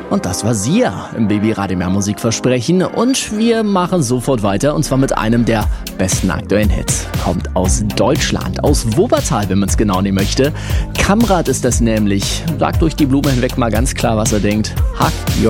Und das war Sia im Baby-Radio Mehr Musikversprechen. Und wir machen sofort weiter, und zwar mit einem der besten aktuellen Hits. Kommt aus Deutschland, aus Wuppertal, wenn man es genau nehmen möchte. Kamrat ist das nämlich. Sagt durch die Blume hinweg mal ganz klar, was er denkt. Hack your